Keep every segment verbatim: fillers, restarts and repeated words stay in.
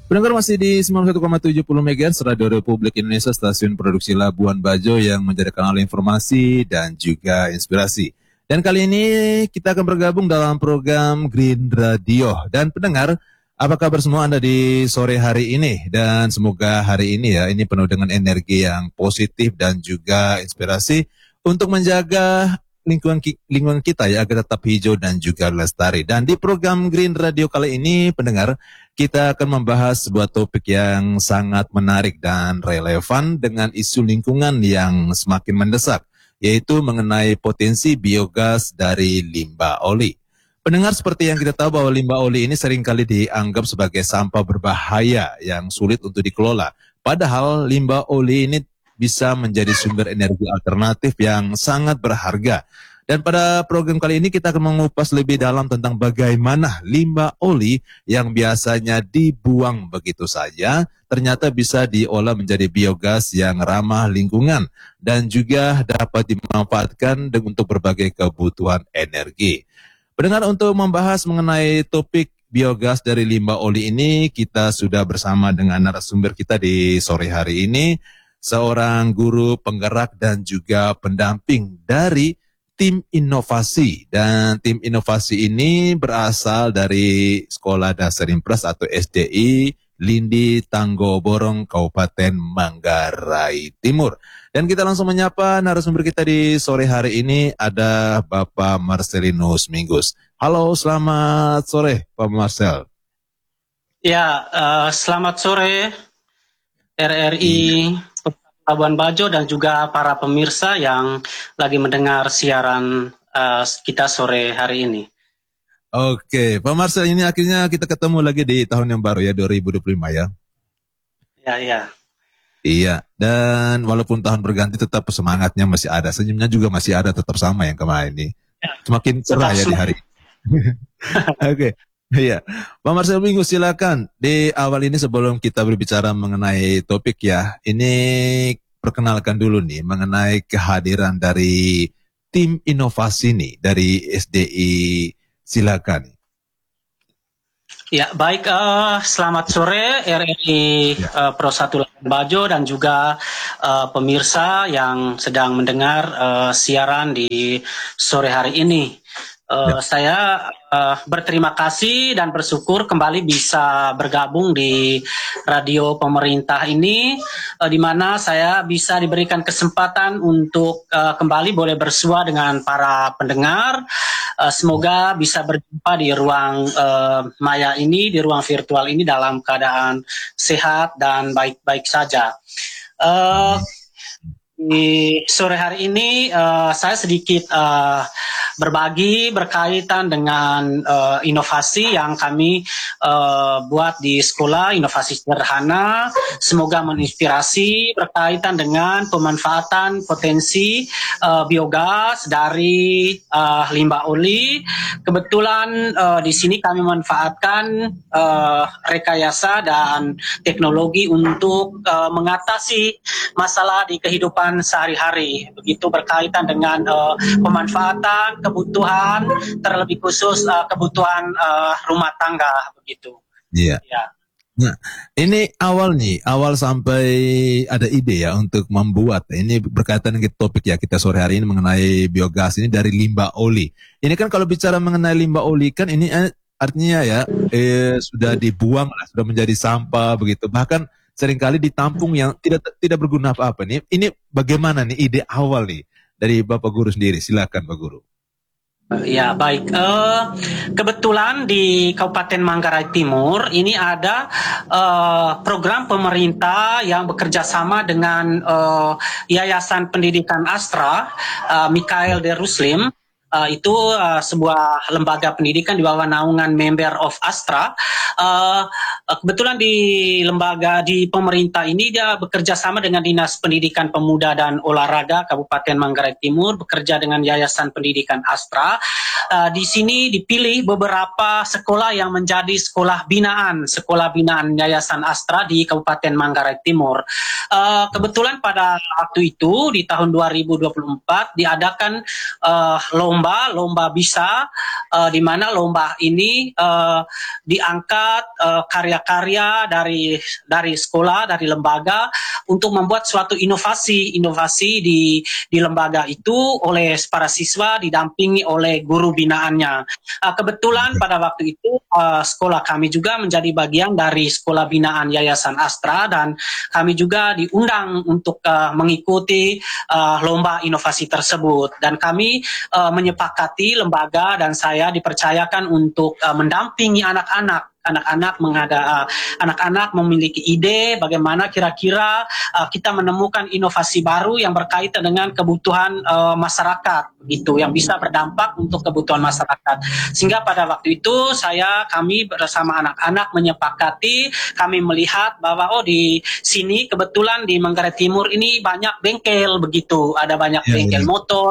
Pendengar masih di sembilan puluh satu koma tujuh megahertz Radio Republik Indonesia, stasiun produksi Labuan Bajo yang menjadi kanal informasi dan juga inspirasi. Dan kali ini kita akan bergabung dalam program Green Radio. Dan pendengar, apa kabar semua Anda di sore hari ini? Dan semoga hari ini ya, ini penuh dengan energi yang positif dan juga inspirasi untuk menjaga lingkungan lingkungan kita ya agar tetap hijau dan juga lestari. Dan di program Green Radio kali ini, pendengar, kita akan membahas sebuah topik yang sangat menarik dan relevan dengan isu lingkungan yang semakin mendesak, yaitu mengenai potensi biogas dari limbah oli. Pendengar, seperti yang kita tahu bahwa limbah oli ini seringkali dianggap sebagai sampah berbahaya yang sulit untuk dikelola. Padahal limbah oli ini bisa menjadi sumber energi alternatif yang sangat berharga. Dan pada program kali ini kita akan mengupas lebih dalam tentang bagaimana limbah oli yang biasanya dibuang begitu saja ternyata bisa diolah menjadi biogas yang ramah lingkungan dan juga dapat dimanfaatkan untuk berbagai kebutuhan energi. Pendengar, untuk membahas mengenai topik biogas dari limbah oli ini, kita sudah bersama dengan narasumber kita di sore hari ini, seorang guru penggerak dan juga pendamping dari tim inovasi. Dan tim inovasi ini berasal dari Sekolah Dasar Impres atau S D I Lindi Tanggoborong, Kabupaten Manggarai Timur. Dan kita langsung menyapa narasumber kita di sore hari ini, ada Bapak Marcelinus Minggus. Halo, selamat sore Pak Marcel. Ya, uh, selamat sore R R I Labuan Bajo dan juga para pemirsa yang lagi mendengar siaran uh, kita sore hari ini. Oke, Pak Marcel, ini akhirnya kita ketemu lagi di tahun yang baru ya, dua ribu dua puluh lima ya. Ya, ya. Iya, dan walaupun tahun berganti tetap semangatnya masih ada, senyumnya juga masih ada, tetap sama yang kemarin ini. Ya. Semakin cerah ya di hari. Oke. Iya, Pak Marcel Minggu, silakan. Di awal ini sebelum kita berbicara mengenai topik ya, ini perkenalkan dulu nih mengenai kehadiran dari tim inovasi nih dari S D I, silakan. Ya, baik. Uh, selamat sore R R I ya. uh, Pro satu Labuan Bajo dan juga uh, pemirsa yang sedang mendengar uh, siaran di sore hari ini. Uh, ya. Saya uh, berterima kasih dan bersyukur kembali bisa bergabung di radio pemerintah ini, uh, di mana saya bisa diberikan kesempatan untuk uh, kembali boleh bersua dengan para pendengar. Uh, semoga bisa berjumpa di ruang uh, maya ini, di ruang virtual ini dalam keadaan sehat dan baik-baik saja. Uh, Di sore hari ini uh, saya sedikit uh, berbagi berkaitan dengan uh, inovasi yang kami uh, buat di sekolah, inovasi sederhana, semoga menginspirasi berkaitan dengan pemanfaatan potensi uh, biogas dari uh, limbah oli. Kebetulan uh, di sini kami memanfaatkan uh, rekayasa dan teknologi untuk uh, mengatasi masalah di kehidupan sehari-hari, begitu berkaitan dengan uh, pemanfaatan kebutuhan, terlebih khusus uh, kebutuhan uh, rumah tangga, begitu. Iya. Ya. Nah, ini awal nih, awal sampai ada ide ya untuk membuat, ini berkaitan dengan topik ya kita sore hari ini mengenai biogas ini dari limbah oli. Ini kan kalau bicara mengenai limbah oli kan ini eh, artinya ya eh, sudah dibuang, sudah menjadi sampah begitu, bahkan seringkali ditampung yang tidak tidak berguna apa-apa nih. Ini bagaimana nih ide awal nih dari Bapak Guru sendiri? Silakan Pak Guru. Ya, baik. Uh, kebetulan di Kabupaten Manggarai Timur ini ada uh, program pemerintah yang bekerja sama dengan uh, Yayasan Pendidikan Astra, uh, Mikhail de Ruslim. Uh, itu uh, sebuah lembaga pendidikan di bawah naungan member of Astra. Uh, kebetulan di lembaga di pemerintah ini dia bekerja sama dengan Dinas Pendidikan Pemuda dan Olahraga Kabupaten Manggarai Timur, bekerja dengan Yayasan Pendidikan Astra. uh, di sini dipilih beberapa sekolah yang menjadi sekolah binaan, sekolah binaan Yayasan Astra di Kabupaten Manggarai Timur. Uh, kebetulan pada waktu itu di tahun dua ribu dua puluh empat diadakan uh, lomba, lomba bisa, uh, di mana lomba ini uh, diangkat uh, karya-karya dari dari sekolah, dari lembaga untuk membuat suatu inovasi, inovasi di di lembaga itu oleh para siswa didampingi oleh guru binaannya. Uh, kebetulan pada waktu itu uh, sekolah kami juga menjadi bagian dari sekolah binaan Yayasan Astra dan kami juga diundang untuk uh, mengikuti uh, lomba inovasi tersebut dan kami uh, menyepakati lembaga dan saya dipercayakan untuk uh, mendampingi anak-anak anak-anak mengada uh, anak-anak memiliki ide bagaimana kira-kira uh, kita menemukan inovasi baru yang berkaitan dengan kebutuhan uh, masyarakat gitu yang bisa berdampak untuk kebutuhan masyarakat. Sehingga pada waktu itu saya kami bersama anak-anak menyepakati, kami melihat bahwa oh di sini kebetulan di Manggarai Timur ini banyak bengkel begitu, ada banyak Ya, bengkel ya. motor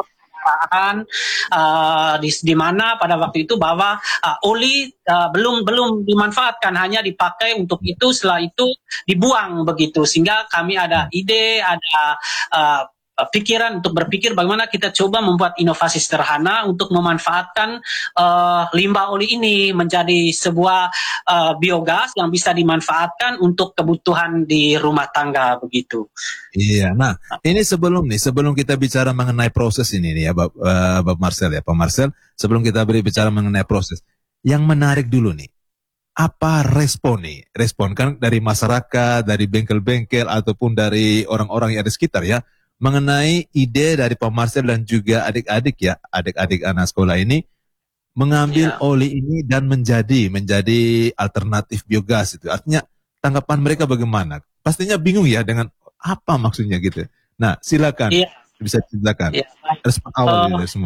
uh, di, di mana pada waktu itu bahwa uh, oli uh, belum belum dimanfaatkan, hanya dipakai untuk itu, setelah itu dibuang begitu, sehingga kami ada ide, ada uh, pikiran untuk berpikir bagaimana kita coba membuat inovasi sederhana untuk memanfaatkan uh, limbah oli ini menjadi sebuah uh, biogas yang bisa dimanfaatkan untuk kebutuhan di rumah tangga begitu. Iya, nah ini sebelum nih, sebelum kita bicara mengenai proses ini nih ya, Bab, uh, Bab Marcel ya, Pak Marcel, sebelum kita beri bicara mengenai proses, yang menarik dulu nih, apa respon nih, respon kan dari masyarakat, dari bengkel-bengkel ataupun dari orang-orang yang ada sekitar ya, mengenai ide dari Pak Marcel dan juga adik-adik ya, adik-adik anak sekolah ini mengambil Ya. oli ini dan menjadi menjadi alternatif biogas itu. Artinya tanggapan mereka bagaimana? Pastinya bingung ya dengan apa maksudnya gitu. Nah, silakan Ya. bisa ceritakan Ya. respon awal Uh, dari semua.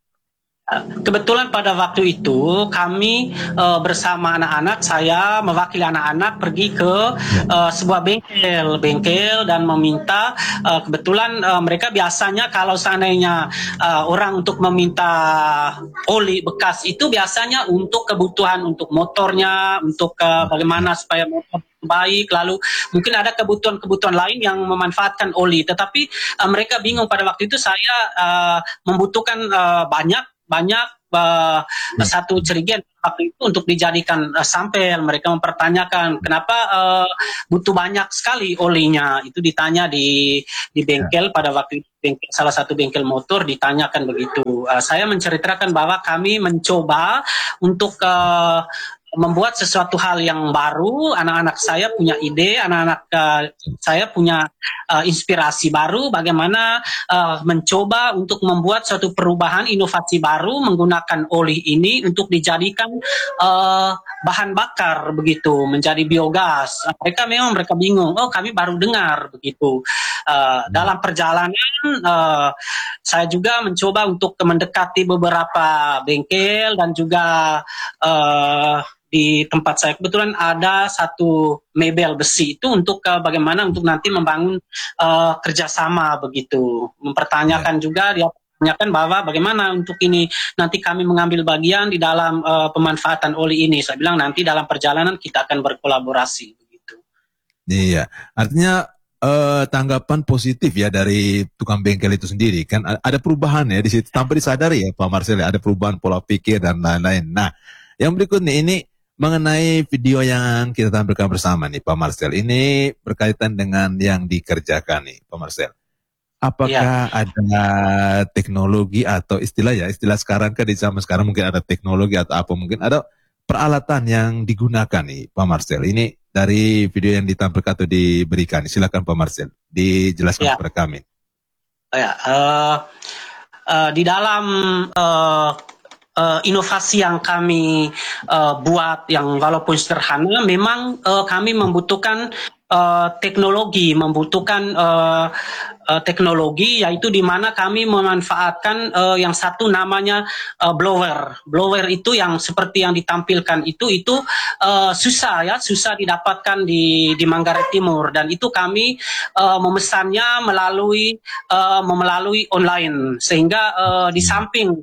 Kebetulan pada waktu itu kami uh, bersama anak-anak, saya mewakili anak-anak pergi ke uh, sebuah bengkel, bengkel dan meminta. Uh, kebetulan uh, mereka biasanya kalau seandainya uh, orang untuk meminta oli bekas itu biasanya untuk kebutuhan untuk motornya, untuk uh, bagaimana supaya motor baik, lalu mungkin ada kebutuhan-kebutuhan lain yang memanfaatkan oli. Tetapi uh, mereka bingung pada waktu itu saya uh, membutuhkan uh, banyak banyak uh, Ya. satu cerigian waktu itu untuk dijadikan uh, sampel. Mereka mempertanyakan kenapa uh, butuh banyak sekali olinya. Itu ditanya di di bengkel pada waktu itu, bengkel, salah satu bengkel motor ditanyakan begitu. Uh, saya menceritakan bahwa kami mencoba untuk uh, membuat sesuatu hal yang baru. Anak-anak saya punya ide, anak-anak uh, saya punya uh, inspirasi baru bagaimana uh, mencoba untuk membuat suatu perubahan inovasi baru menggunakan oli ini untuk dijadikan uh, bahan bakar begitu, menjadi biogas. Mereka memang mereka bingung, oh kami baru dengar begitu. Uh, dalam perjalanan uh, saya juga mencoba untuk mendekati beberapa bengkel dan juga uh, di tempat saya kebetulan ada satu mebel besi itu untuk uh, bagaimana untuk nanti membangun uh, kerjasama begitu, mempertanyakan juga dia pertanyakan bahwa bagaimana untuk ini nanti kami mengambil bagian di dalam uh, pemanfaatan oli ini. Saya bilang nanti dalam perjalanan kita akan berkolaborasi begitu. Iya, artinya eh, tanggapan positif ya dari tukang bengkel itu sendiri kan, A- ada perubahan ya di situ tanpa disadari ya Pak Marcel ya, ada perubahan pola pikir dan lain-lain. Nah, yang berikutnya ini mengenai video yang kita tampilkan bersama nih Pak Marcel, ini berkaitan dengan yang dikerjakan nih Pak Marcel. Apakah ada teknologi atau istilah ya, istilah sekarang kan di zaman sekarang mungkin ada teknologi atau apa, mungkin ada peralatan yang digunakan nih Pak Marcel. Ini dari video yang ditampilkan atau diberikan. Silakan Pak Marcel, dijelaskan Ya. kepada kami. Ya, uh, uh, di dalam uh, uh, inovasi yang kami uh, buat yang walaupun sederhana, memang uh, kami membutuhkan uh, teknologi, membutuhkan uh, uh, teknologi, yaitu di mana kami memanfaatkan uh, yang satu namanya uh, blower. Blower itu yang seperti yang ditampilkan itu itu uh, susah ya, susah didapatkan di di Manggarai Timur, dan itu kami uh, memesannya melalui uh, melalui online, sehingga uh, di samping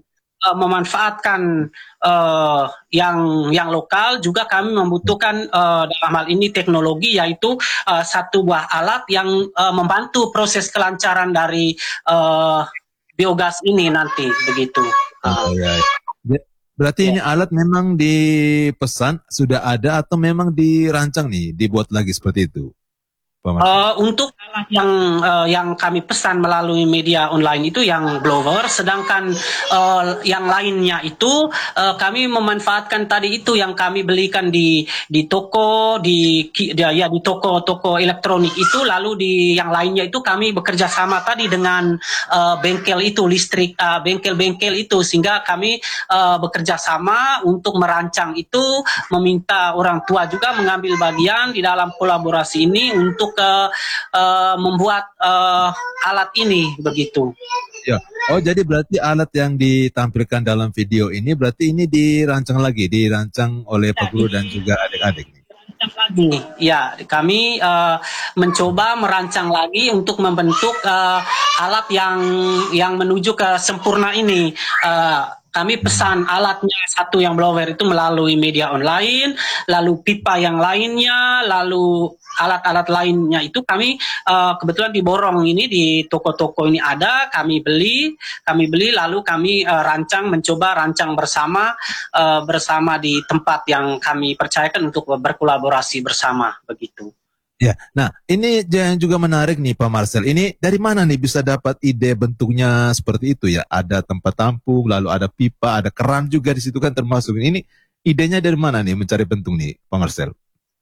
uh, memanfaatkan uh, yang yang lokal, juga kami membutuhkan uh, dalam hal ini teknologi, yaitu uh, satu buah alat yang uh, membantu proses kelancaran dari uh, biogas ini nanti begitu. Oh, ya. Berarti ya. Ini alat memang dipesan sudah ada atau memang dirancang nih, dibuat lagi seperti itu? Uh, untuk alat yang uh, yang kami pesan melalui media online itu yang blower, sedangkan uh, yang lainnya itu uh, kami memanfaatkan tadi itu yang kami belikan di di toko di ya di toko-toko elektronik itu, lalu di yang lainnya itu kami bekerja sama tadi dengan uh, bengkel itu listrik uh, bengkel-bengkel itu, sehingga kami uh, bekerja sama untuk merancang itu, meminta orang tua juga mengambil bagian di dalam kolaborasi ini untuk ke uh, membuat uh, alat ini begitu. Ya. Oh, jadi berarti alat yang ditampilkan dalam video ini berarti ini dirancang lagi, dirancang oleh Pak Guru dan juga adik-adik. Merancang lagi, ya kami uh, mencoba merancang lagi untuk membentuk uh, alat yang yang menuju ke sempurna ini. Uh, Kami pesan alatnya satu yang blower itu melalui media online, lalu pipa yang lainnya, lalu alat-alat lainnya itu kami uh, kebetulan di Borong ini di toko-toko ini ada, kami beli, kami beli lalu kami uh, rancang, mencoba rancang bersama uh, bersama di tempat yang kami percayakan untuk berkolaborasi bersama begitu. Ya, nah ini yang juga menarik nih Pak Marcel. Ini dari mana nih bisa dapat ide bentuknya seperti itu ya? Ada tempat tampung, lalu ada pipa, ada keran juga di situ kan termasuk. Ini idenya dari mana nih mencari bentuk nih Pak Marcel?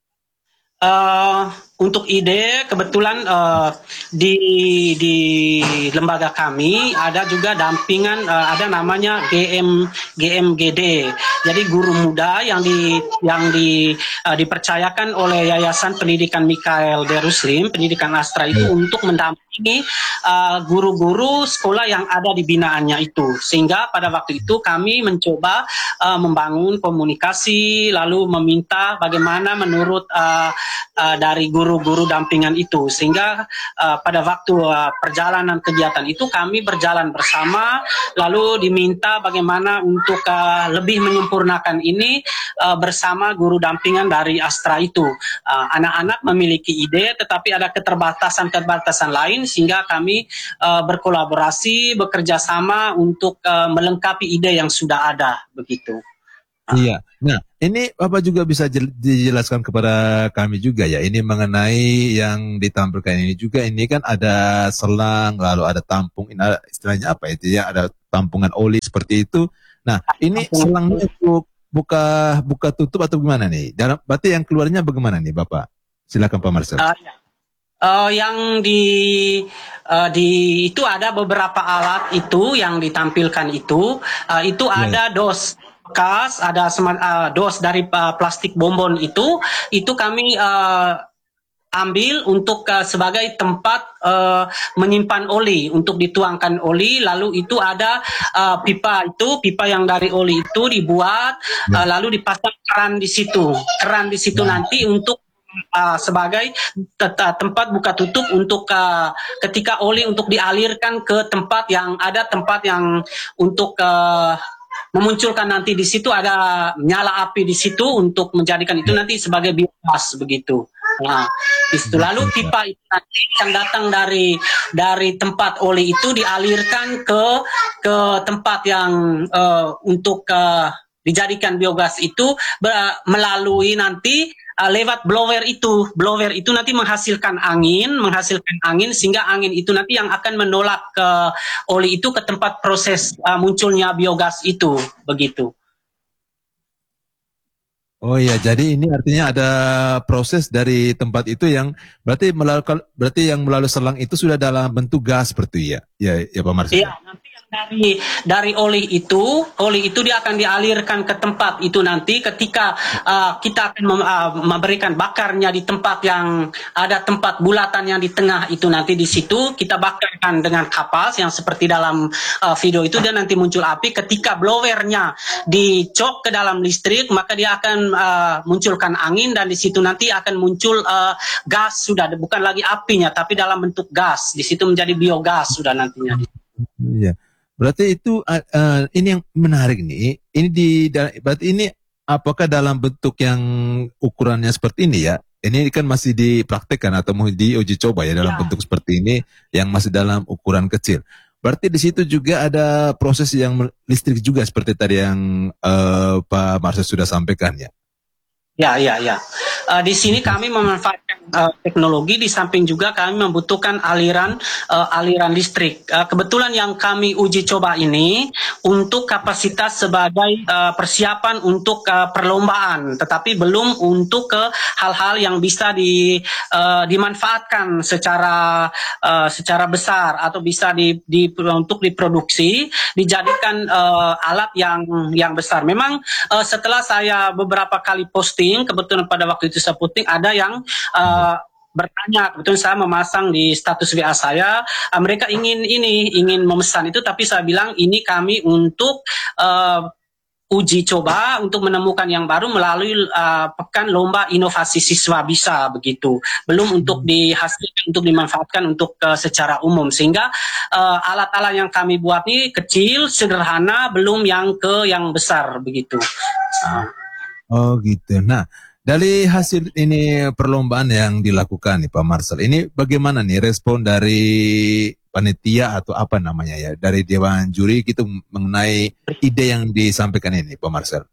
Uh, untuk ide kebetulan uh, di di lembaga kami ada juga dampingan, uh, ada namanya G M G M G D. Jadi guru muda yang di yang di uh, dipercayakan oleh Yayasan Pendidikan Mikhail Darussalim, Pendidikan Astra itu hmm. untuk mendampingi uh, guru-guru sekolah yang ada di binaannya itu. Sehingga pada waktu itu kami mencoba uh, membangun komunikasi, lalu meminta bagaimana menurut uh, uh, dari guru-guru dampingan itu, sehingga uh, pada waktu uh, perjalanan kegiatan itu kami berjalan bersama, lalu diminta bagaimana untuk uh, lebih menyempurnakan ini uh, bersama guru dampingan dari Astra itu. Uh, anak-anak memiliki ide, tetapi ada keterbatasan-keterbatasan lain, sehingga kami uh, berkolaborasi, bekerja sama untuk uh, melengkapi ide yang sudah ada, begitu. Iya. Nah, ini Bapak juga bisa dijelaskan kepada kami juga ya. Ini mengenai yang ditampilkan ini juga. Ini kan ada selang, lalu ada tampung. Ini ada, istilahnya apa itu ya? Ada tampungan oli seperti itu. Nah, ini selangnya untuk buka buka tutup atau gimana nih? Dalam berarti yang keluarnya bagaimana nih, Bapak? Silakan Pak Marcel. Uh, ya. Uh, yang di uh, di itu ada beberapa alat itu yang ditampilkan itu. Uh, itu yeah. Ada dos bekas, ada uh, dos dari uh, plastik bonbon itu, itu kami uh, ambil untuk uh, sebagai tempat uh, menyimpan oli, untuk dituangkan oli, lalu itu ada uh, pipa itu, pipa yang dari oli itu dibuat, uh, lalu dipasang keran di situ, keran di situ nanti untuk Uh, sebagai tempat buka tutup untuk uh, ketika oli untuk dialirkan ke tempat yang ada tempat yang untuk uh, memunculkan nanti di situ ada nyala api di situ untuk menjadikan itu nanti sebagai biogas begitu. Nah, di situ lalu pipa itu nanti yang datang dari dari tempat oli itu dialirkan ke ke tempat yang uh, untuk uh, dijadikan biogas itu melalui nanti Uh, lewat blower itu, blower itu nanti menghasilkan angin, menghasilkan angin sehingga angin itu nanti yang akan menolak ke oli itu ke tempat proses uh, munculnya biogas itu, begitu. Oh iya, jadi ini artinya ada proses dari tempat itu yang berarti melalui berarti yang melalui selang itu sudah dalam bentuk gas seperti ya, ya, ya Pak Marcel. Iya, nanti dari dari oli itu, oli itu dia akan dialirkan ke tempat itu nanti ketika uh, kita akan mem, uh, memberikan bakarnya di tempat yang ada tempat bulatan yang di tengah itu nanti di situ kita bakarkan dengan kapas yang seperti dalam uh, video itu dan nanti muncul api. Ketika blowernya dicok ke dalam listrik maka dia akan uh, munculkan angin dan di situ nanti akan muncul uh, gas sudah bukan lagi apinya tapi dalam bentuk gas di situ menjadi biogas sudah nantinya. Iya. Berarti itu uh, uh, ini yang menarik nih. Ini di berarti ini apakah dalam bentuk yang ukurannya seperti ini ya? Ini kan masih dipraktekkan atau mau diuji coba ya dalam ya. bentuk seperti ini yang masih dalam ukuran kecil. Berarti di situ juga ada proses yang listrik juga seperti tadi yang uh, Pak Marcel sudah sampaikan ya. Ya, ya, ya. Uh, di sini kami memanfaatkan uh, teknologi, di samping juga kami membutuhkan aliran uh, aliran listrik. Uh, kebetulan yang kami uji coba ini untuk kapasitas sebagai uh, persiapan untuk uh, perlombaan, tetapi belum untuk ke hal-hal yang bisa di uh, dimanfaatkan secara uh, secara besar atau bisa di, di untuk diproduksi, dijadikan uh, alat yang yang besar. Memang uh, setelah saya beberapa kali posting, kebetulan pada waktu itu saya posting, ada yang uh, bertanya, kebetulan saya memasang di status W A saya, uh, mereka ingin ini, ingin memesan itu, tapi saya bilang ini kami untuk uh, uji coba untuk menemukan yang baru melalui uh, pekan lomba inovasi siswa bisa begitu, belum untuk dihasilkan untuk dimanfaatkan untuk uh, secara umum, sehingga uh, alat-alat yang kami buat ini kecil, sederhana, belum yang ke yang besar begitu. Uh. Oh gitu. Nah, dari hasil ini perlombaan yang dilakukan nih Pak Marcel, ini bagaimana nih respon dari panitia atau apa namanya ya, dari Dewan Juri gitu mengenai ide yang disampaikan ini Pak Marcel?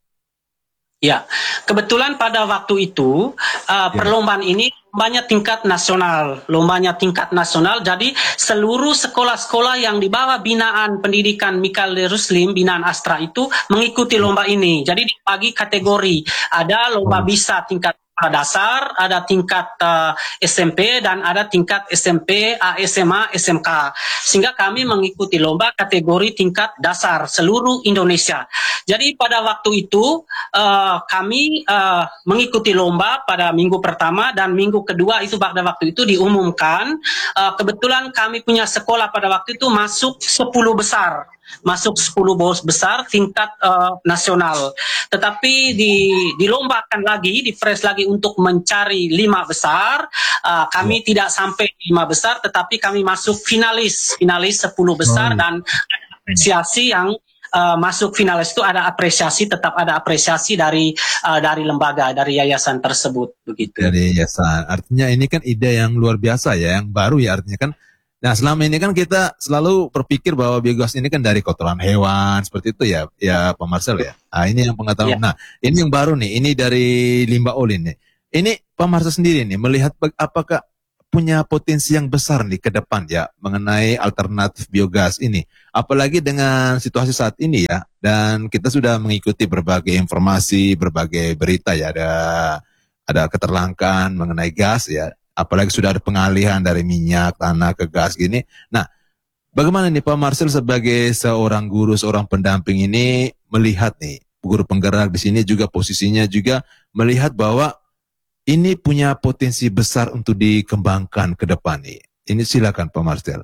Ya, kebetulan pada waktu itu uh, ya. perlombaan ini lombanya tingkat nasional, lombanya tingkat nasional. Jadi seluruh sekolah-sekolah yang di bawah binaan pendidikan Mikhail Ruslim, binaan Astra itu mengikuti lomba ini. Jadi dibagi kategori, ada lomba bisa tingkat dasar, ada tingkat uh, S M P, dan ada tingkat S M P, S M A, S M K. Sehingga kami mengikuti lomba kategori tingkat dasar seluruh Indonesia. Jadi pada waktu itu uh, kami uh, mengikuti lomba pada minggu pertama, dan minggu kedua itu pada waktu itu diumumkan. Uh, kebetulan kami punya sekolah pada waktu itu masuk sepuluh besar. Masuk sepuluh bos besar tingkat uh, nasional. Tetapi di, dilombakan lagi, di-fresh lagi untuk mencari lima besar. Uh, kami ya. tidak sampai lima besar, tetapi kami masuk finalis, finalis sepuluh besar, oh. dan ada apresiasi yang uh, masuk finalis itu ada apresiasi, tetap ada apresiasi dari uh, dari lembaga, dari yayasan tersebut begitu. Dari yayasan. Artinya ini kan ide yang luar biasa ya, yang baru ya, artinya kan. Nah, selama ini kan kita selalu berpikir bahwa biogas ini kan dari kotoran hewan, seperti itu ya, ya Pak Marcel ya. Nah, ini yang pengetahuan. Ya. Nah, ini yang baru nih, ini dari limbah oli nih. Ini Pak Marcel sendiri nih, melihat apakah punya potensi yang besar nih ke depan ya, mengenai alternatif biogas ini. Apalagi dengan situasi saat ini ya, dan kita sudah mengikuti berbagai informasi, berbagai berita ya, ada ada keterlangkaan mengenai gas ya. Apalagi sudah ada pengalihan dari minyak, tanah ke gas gini. Nah, bagaimana nih Pak Marcel sebagai seorang guru, seorang pendamping ini melihat nih, guru penggerak di sini juga posisinya juga melihat bahwa ini punya potensi besar untuk dikembangkan ke depan nih. Ini silakan Pak Marcel.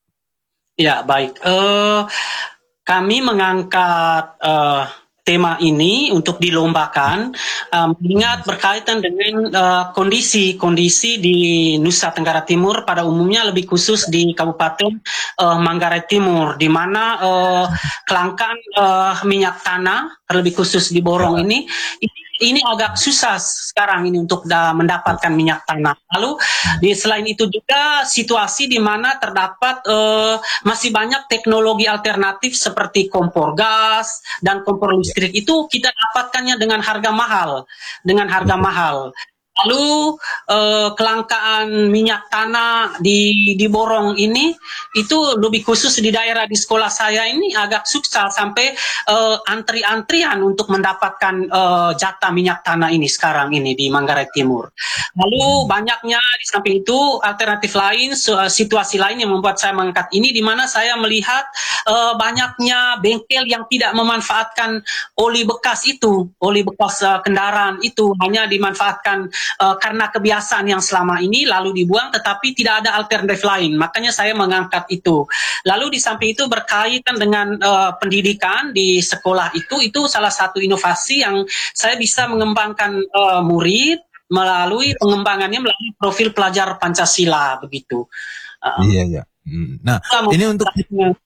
Ya, baik. Uh, kami mengangkat uh, tema ini untuk dilombakan, um, ingat berkaitan dengan uh, kondisi kondisi di Nusa Tenggara Timur pada umumnya, lebih khusus di Kabupaten uh, Manggarai Timur, di mana uh, kelangkaan uh, minyak tanah, terlebih khusus di Borong ini, ini ini agak susah sekarang ini untuk da, mendapatkan minyak tanah. Lalu di selain itu juga situasi di mana terdapat uh, masih banyak teknologi alternatif seperti kompor gas dan kompor listrik itu kita dapatkannya dengan harga mahal, dengan harga mahal. Lalu eh, kelangkaan minyak tanah di di Borong ini itu lebih khusus di daerah di sekolah saya ini agak susah sampai eh, antri-antrian untuk mendapatkan eh, jatah minyak tanah ini sekarang ini di Manggarai Timur. Lalu banyaknya di samping itu alternatif lain, situasi lain yang membuat saya mengangkat ini, di mana saya melihat eh, banyaknya bengkel yang tidak memanfaatkan oli bekas itu, oli bekas eh, kendaraan itu hanya dimanfaatkan Uh, karena kebiasaan yang selama ini lalu dibuang, tetapi tidak ada alternatif lain. Makanya saya mengangkat itu. Lalu di samping itu berkaitan dengan uh, pendidikan di sekolah itu, itu salah satu inovasi yang saya bisa mengembangkan uh, murid melalui pengembangannya melalui profil pelajar Pancasila begitu. Uh, iya iya. Hmm. Nah, ini untuk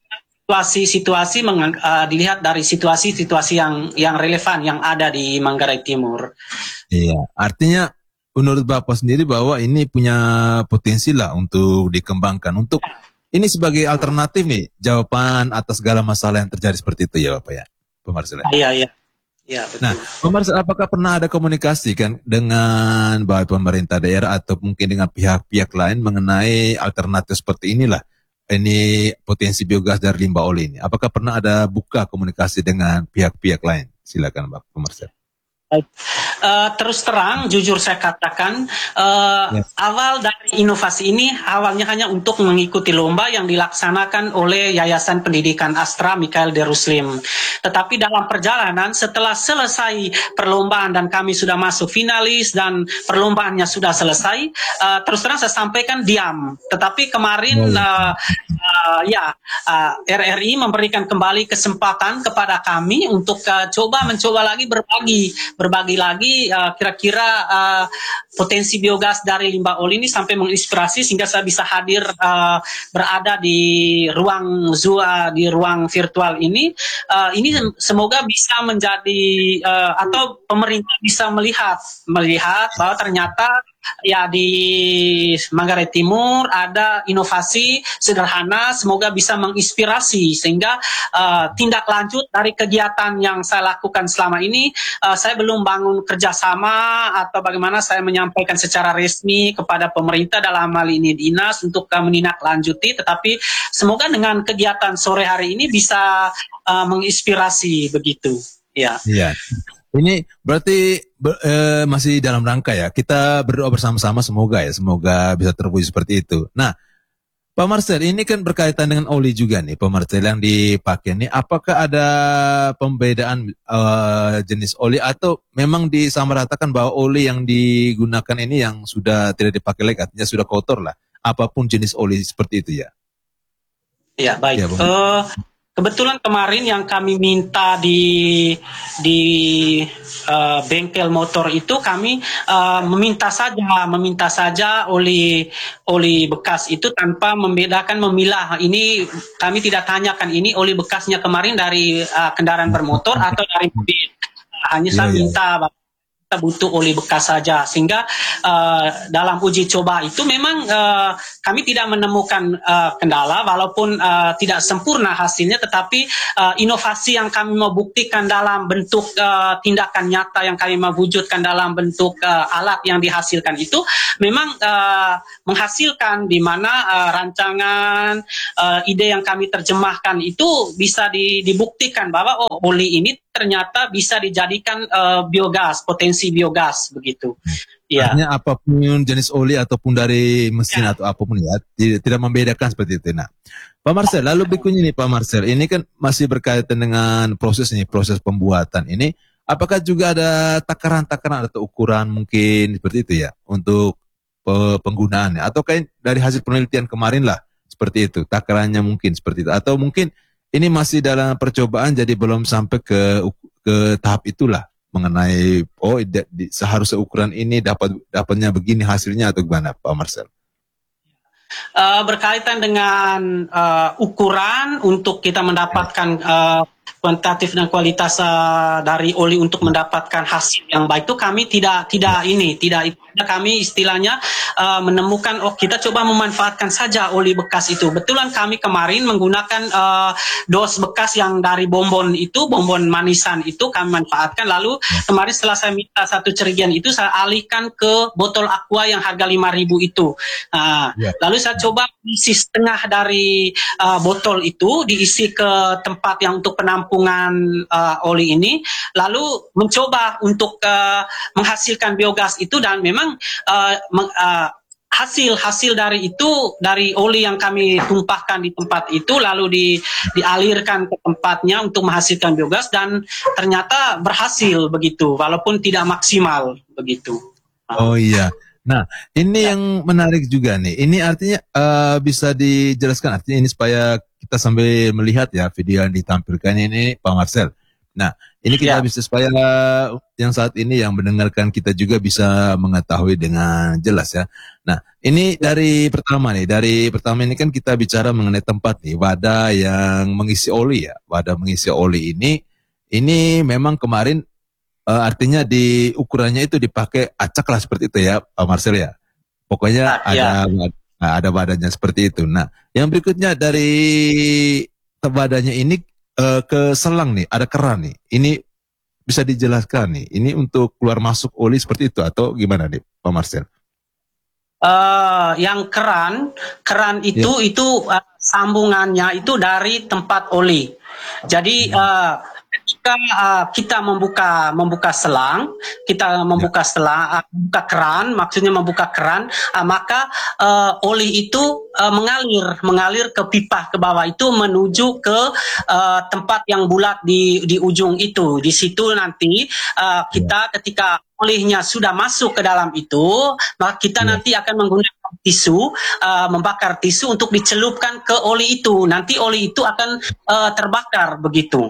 situasi-situasi mengang- uh, dilihat dari situasi-situasi yang yang relevan yang ada di Manggarai Timur. Iya, artinya menurut Bapak sendiri bahwa ini punya potensi lah untuk dikembangkan. Untuk ini sebagai alternatif nih, jawaban atas segala masalah yang terjadi seperti itu ya Bapak ya, Pak Marcel. Iya, iya. Ya, betul. Nah, Pak Marcel, apakah pernah ada komunikasi kan dengan baik pemerintah daerah atau mungkin dengan pihak-pihak lain mengenai alternatif seperti inilah? Ini potensi biogas dari limbah oli ini. Apakah pernah ada buka komunikasi dengan pihak-pihak lain? Silakan Pak Marcel. Uh, terus terang, jujur saya katakan, uh, yes. awal dari inovasi ini awalnya hanya untuk mengikuti lomba yang dilaksanakan oleh Yayasan Pendidikan Astra Mikhail Darussalim. Tetapi dalam perjalanan, setelah selesai perlombaan dan kami sudah masuk finalis dan perlombaannya sudah selesai, uh, terus terang saya sampaikan diam. Tetapi kemarin, uh, uh, ya, uh, R R I memberikan kembali kesempatan kepada kami untuk uh, coba mencoba lagi berbagi. berbagi lagi uh, kira-kira uh, potensi biogas dari limbah oli ini sampai menginspirasi sehingga saya bisa hadir uh, berada di ruang Zua, di ruang virtual ini. Uh, ini semoga bisa menjadi uh, atau pemerintah bisa melihat melihat bahwa ternyata ya di Manggarai Timur ada inovasi sederhana, semoga bisa menginspirasi sehingga uh, tindak lanjut dari kegiatan yang saya lakukan selama ini. Uh, saya belum bangun kerjasama atau bagaimana saya menyampaikan secara resmi kepada pemerintah dalam hal ini dinas untuk uh, menindaklanjuti, tetapi semoga dengan kegiatan sore hari ini bisa uh, menginspirasi begitu. Ya. Iya. Ini berarti ber, eh, masih dalam rangka ya. Kita berdoa bersama-sama semoga ya, semoga bisa terwujud seperti itu. Nah, Pak Marcel, ini kan berkaitan dengan oli juga nih, Pak Marcel yang dipakai ini. Apakah ada pembedaan uh, jenis oli atau memang disamaratakan bahwa oli yang digunakan ini yang sudah tidak dipakai lagi, artinya sudah kotor lah. Apapun jenis oli seperti itu ya? Ya baik. Ya, uh, Kebetulan kemarin yang kami minta di di uh, bengkel motor itu kami uh, meminta saja meminta saja oli oli bekas itu tanpa membedakan memilah. Ini kami tidak tanyakan ini oli bekasnya kemarin dari uh, kendaraan bermotor atau dari mobil. Hanya saya minta kita butuh oli bekas saja sehingga uh, dalam uji coba itu memang uh, kami tidak menemukan uh, kendala walaupun uh, tidak sempurna hasilnya, tetapi uh, inovasi yang kami mau buktikan dalam bentuk uh, tindakan nyata yang kami mau wujudkan dalam bentuk uh, alat yang dihasilkan itu memang uh, menghasilkan di mana uh, rancangan uh, ide yang kami terjemahkan itu bisa di, dibuktikan bahwa oh oli ini ternyata bisa dijadikan uh, biogas, potensi biogas begitu. Ya. Artinya apapun jenis oli ataupun dari mesin ya. Atau apapun ya, tidak, tidak membedakan seperti itu. Nah, Pak Marcel, lalu berikutnya nih Pak Marcel, ini kan masih berkaitan dengan proses ini, proses pembuatan ini. Apakah juga ada takaran-takaran atau ukuran mungkin seperti itu ya untuk penggunaannya? Atau kayak dari hasil penelitian kemarin lah seperti itu, takarannya mungkin seperti itu. Atau mungkin ini masih dalam percobaan jadi belum sampai ke ke tahap itulah mengenai oh di, di, seharusnya ukuran ini dapat dapatnya begini hasilnya atau gimana Pak Marcel? Uh, berkaitan dengan uh, ukuran untuk kita mendapatkan uh, kuantitatif dan kualitas uh, dari oli untuk mendapatkan hasil yang baik itu kami tidak tidak ini tidak kami istilahnya uh, menemukan oh kita coba memanfaatkan saja oli bekas itu. Betulan kami kemarin menggunakan uh, dos bekas yang dari bonbon itu, bonbon manisan itu kami manfaatkan. Lalu kemarin setelah saya minta satu cerigian itu saya alihkan ke botol aqua yang harga lima ribu itu. Uh, yeah. Lalu saya coba isi setengah dari uh, botol itu diisi ke tempat yang untuk penampungan uh, oli ini, lalu mencoba untuk uh, menghasilkan biogas itu dan memang uh, uh, hasil hasil dari itu dari oli yang kami tumpahkan di tempat itu lalu di, dialirkan ke tempatnya untuk menghasilkan biogas dan ternyata berhasil begitu walaupun tidak maksimal begitu. Oh iya. Nah, ini ya. Yang menarik juga nih. Ini artinya uh, bisa dijelaskan artinya ini supaya kita sambil melihat ya video yang ditampilkan ini Pak Marcel. Nah, ini kita Ya. bisa supaya yang saat ini yang mendengarkan kita juga bisa mengetahui dengan jelas ya. Nah, ini dari pertama nih, dari pertama ini kan kita bicara mengenai tempat nih, wadah yang mengisi oli ya. Wadah mengisi oli ini, ini memang kemarin eh, artinya di ukurannya itu dipakai acak lah seperti itu ya, Pak Marcel ya. Pokoknya Ah, ya. ada nah, ada wadahnya seperti itu. Nah, yang berikutnya dari wadahnya ini eh, ke selang nih, ada keran nih. Ini bisa dijelaskan nih, ini untuk keluar masuk oli seperti itu atau gimana nih, Pak Marcel? Eh, yang keran, keran itu itu eh, sambungannya itu dari tempat oli. Jadi eh, ketika eh, kita membuka membuka selang, kita membuka selang, eh, membuka keran, maksudnya membuka keran, eh, maka eh, oli itu eh, mengalir mengalir ke pipa ke bawah itu menuju ke eh, tempat yang bulat di di ujung itu. Di situ nanti eh, kita ketika olehnya sudah masuk ke dalam itu, maka kita Ya. nanti akan menggunakan tisu, uh, membakar tisu untuk dicelupkan ke oli itu. Nanti oli itu akan uh, terbakar begitu.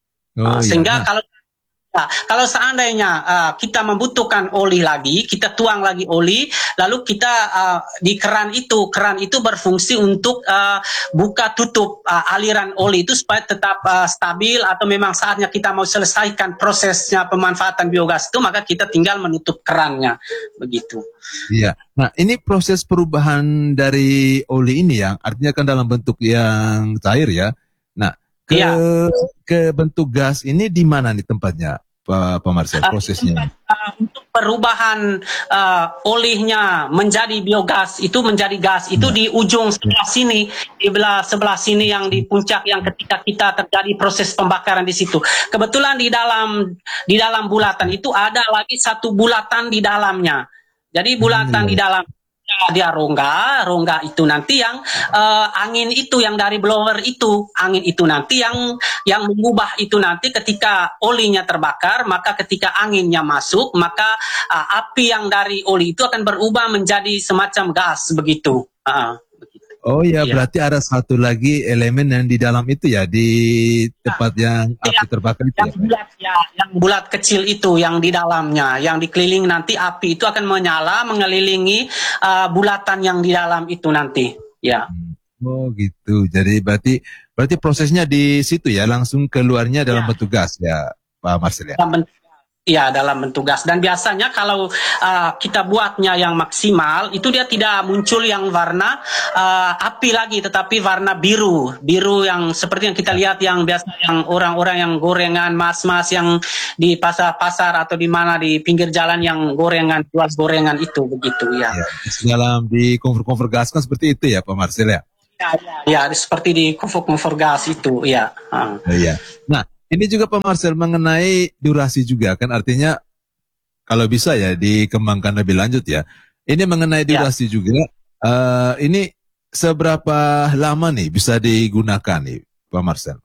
Oh Uh, iya. sehingga Nah, kalau Nah, kalau seandainya uh, kita membutuhkan oli lagi, kita tuang lagi oli, lalu kita uh, di keran itu, keran itu berfungsi untuk uh, buka tutup uh, aliran oli itu supaya tetap uh, stabil, atau memang saatnya kita mau selesaikan prosesnya pemanfaatan biogas itu, maka kita tinggal menutup kerannya, begitu. iya. Nah, ini proses perubahan dari oli ini yang artinya kan dalam bentuk yang cair ya. Nah, ke Iya. ke bentuk gas ini di mana nih tempatnya, Pak Pak Marcel, Uh, prosesnya? uh, untuk perubahan uh, olehnya menjadi biogas itu menjadi gas itu Ya. di ujung sebelah sini, di belah sebelah sini yang di puncak, yang ketika kita terjadi proses pembakaran di situ. Kebetulan di dalam di dalam bulatan itu ada lagi satu bulatan di dalamnya. Jadi bulatan Hmm, di iya. dalam dia rongga, rongga itu nanti yang uh, angin itu yang dari blower itu, angin itu nanti yang yang mengubah itu nanti ketika olinya terbakar, maka ketika anginnya masuk, maka uh, api yang dari oli itu akan berubah menjadi semacam gas begitu. Uh, begitu. Oh ya, Iya. berarti ada satu lagi elemen yang di dalam itu ya, di tempat yang api Yang, terbakar itu yang ya, Pak? bulat ya, yang bulat kecil itu yang di dalamnya, yang dikelilingi nanti api itu akan menyala mengelilingi uh, bulatan yang di dalam itu nanti. Ya. Hmm. Oh gitu. Jadi berarti berarti prosesnya di situ ya, langsung keluarnya dalam Ya. bentuk gas ya, Pak Marcel ya. Dalam bentuk Iya, dalam bentuk gas. Dan biasanya kalau uh, kita buatnya yang maksimal, itu dia tidak muncul yang warna uh, api lagi, tetapi warna biru. Biru yang seperti yang kita lihat, yang biasa yang orang-orang yang gorengan, mas-mas yang di pasar-pasar atau di mana di pinggir jalan yang gorengan, jual gorengan itu, begitu ya. Ya, dalam di konver-konver gas kan seperti itu ya, Pak Marcel ya. Ya, ya, ya seperti di konvor-konvor gas itu, ya. Uh. Oh, iya. Nah, ini juga Pak Marcel mengenai durasi juga kan, artinya kalau bisa ya dikembangkan lebih lanjut ya. Ini mengenai Ya. durasi juga. eh, ini seberapa lama nih bisa digunakan nih, Pak Marcel?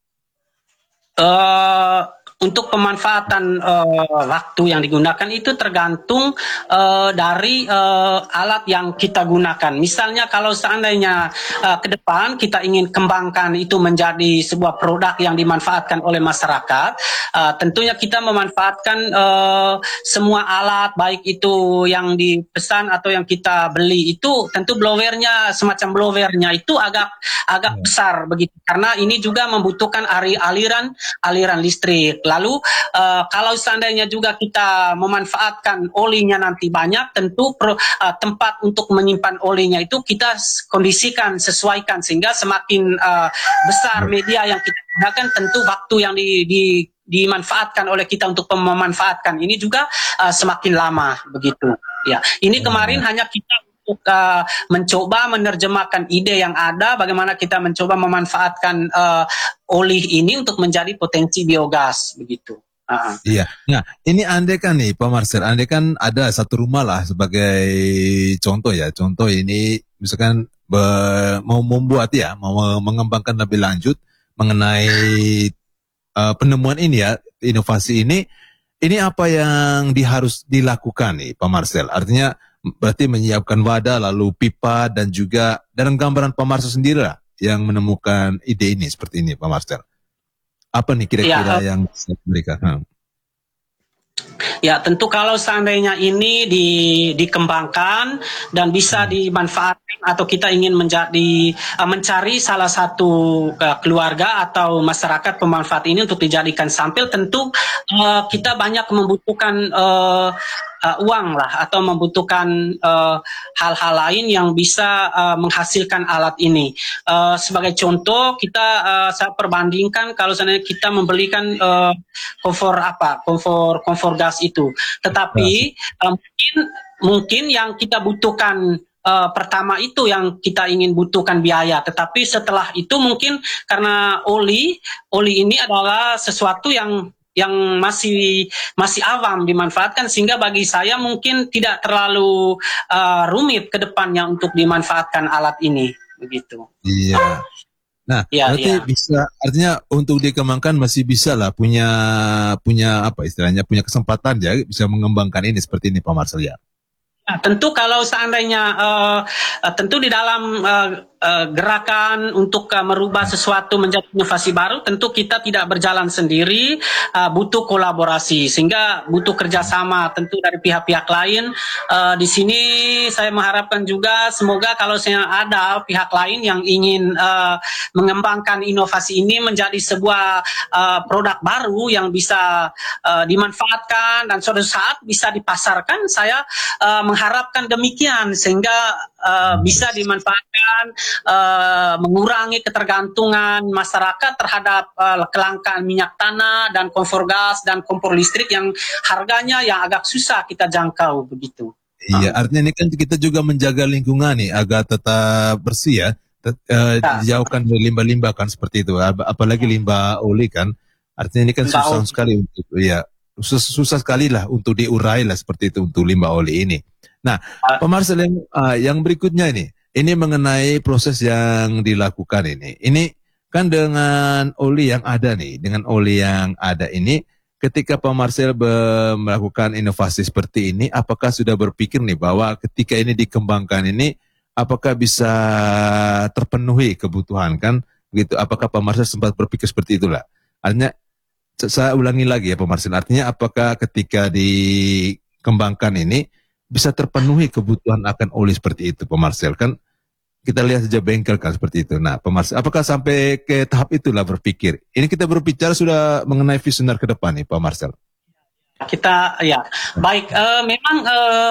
Uh, untuk pemanfaatan uh, waktu yang digunakan itu tergantung uh, dari uh, alat yang kita gunakan. Misalnya kalau seandainya uh, ke depan kita ingin kembangkan itu menjadi sebuah produk yang dimanfaatkan oleh masyarakat, uh, tentunya kita memanfaatkan uh, semua alat, baik itu yang dipesan atau yang kita beli itu, tentu blowernya, semacam blowernya itu agak agak besar begitu, karena ini juga membutuhkan aliran aliran listrik. Lalu uh, kalau seandainya juga kita memanfaatkan olinya nanti banyak, tentu pro, uh, tempat untuk menyimpan olinya itu kita kondisikan, sesuaikan, sehingga semakin uh, besar media yang kita gunakan, tentu waktu yang di, di dimanfaatkan oleh kita untuk memanfaatkan ini juga uh, semakin lama begitu. Ya, ini kemarin hanya kita untuk uh, mencoba menerjemahkan ide yang ada, bagaimana kita mencoba memanfaatkan uh, oli ini untuk menjadi potensi biogas begitu. Uh-huh. Iya. Nah, ini andai kan nih Pak Marcel, andai kan ada satu rumah lah sebagai contoh ya. Contoh ini misalkan be, mau membuat ya, mau mengembangkan lebih lanjut mengenai uh, penemuan ini ya, inovasi ini. Ini apa yang diharus dilakukan nih Pak Marcel? Artinya berarti menyiapkan wadah, lalu pipa, dan juga dalam gambaran Pak Marcel sendiri lah yang menemukan ide ini seperti ini Pak Marcel. Apa nih kira-kira Ya, yang bisa diberikan? Hmm. Ya, tentu kalau seandainya ini di, dikembangkan dan bisa dimanfaatkan atau kita ingin menjadi uh, mencari salah satu uh, keluarga atau masyarakat pemanfaat ini untuk dijadikan sampel, tentu uh, kita banyak membutuhkan uh, uh, uang lah atau membutuhkan uh, hal-hal lain yang bisa uh, menghasilkan alat ini. Uh, sebagai contoh, kita uh, saya perbandingkan kalau seandainya kita membelikan uh, kompor apa, kompor kompor gas itu, tetapi uh, mungkin mungkin yang kita butuhkan uh, pertama itu yang kita ingin butuhkan biaya, tetapi setelah itu mungkin karena oli oli ini adalah sesuatu yang yang masih masih awam dimanfaatkan, sehingga bagi saya mungkin tidak terlalu uh, rumit ke depannya untuk dimanfaatkan alat ini, begitu. Iya. Nah, Ya, berarti ya. bisa, artinya untuk dikembangkan masih bisa lah, punya punya apa istilahnya, punya kesempatan ya bisa mengembangkan ini seperti ini Pak Marcel ya. Nah, tentu kalau seandainya uh, uh, tentu di dalam uh, uh, gerakan untuk uh, merubah sesuatu menjadi inovasi baru, tentu kita tidak berjalan sendiri, uh, butuh kolaborasi, sehingga butuh kerjasama tentu dari pihak-pihak lain. Uh, di sini saya mengharapkan juga semoga kalau saya ada pihak lain yang ingin uh, mengembangkan inovasi ini menjadi sebuah uh, produk baru yang bisa uh, dimanfaatkan dan suatu saat bisa dipasarkan, saya uh, mengharapkan demikian, sehingga uh, bisa dimanfaatkan, uh, mengurangi ketergantungan masyarakat terhadap uh, kelangkaan minyak tanah dan kompor gas dan kompor listrik yang harganya yang agak susah kita jangkau, begitu. Iya, artinya ini kan kita juga menjaga lingkungan nih agar tetap bersih ya, tet- eh, Ya, dijauhkan dari limbah-limbah kan seperti itu. Ap- Apalagi limbah oli kan, artinya ini kan Mbak susah Oki. sekali untuk ya susah, susah sekali lah untuk diurai lah seperti itu untuk limbah oli ini. Nah, Uh, Pak Marcel yang, ah, yang berikutnya ini, ini mengenai proses yang dilakukan ini. Ini kan dengan oli yang ada nih, dengan oli yang ada ini, ketika Pak Marcel be- melakukan inovasi seperti ini, apakah sudah berpikir nih bahwa ketika ini dikembangkan ini, apakah bisa terpenuhi kebutuhan kan? Begitu. Apakah Pak Marcel sempat berpikir seperti itulah? Artinya, saya ulangi lagi ya Pak Marcel. Artinya apakah ketika dikembangkan ini bisa terpenuhi kebutuhan akan oli seperti itu Pak Marcel? Kan kita lihat saja bengkel kan seperti itu. Nah Pak Marcel, apakah sampai ke tahap itulah berpikir? Ini kita berbicara sudah mengenai visioner ke depan nih Pak Marcel. kita ya baik, uh, memang uh,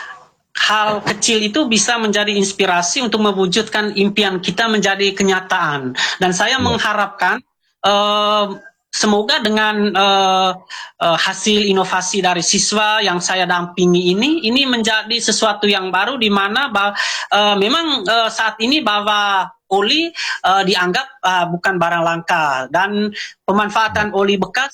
hal kecil itu bisa menjadi inspirasi untuk mewujudkan impian kita menjadi kenyataan, dan saya Ya. mengharapkan uh, semoga dengan uh, uh, hasil inovasi dari siswa yang saya dampingi ini, ini menjadi sesuatu yang baru, di mana uh, memang uh, saat ini bahwa oli uh, dianggap uh, bukan barang langka, dan pemanfaatan oli bekas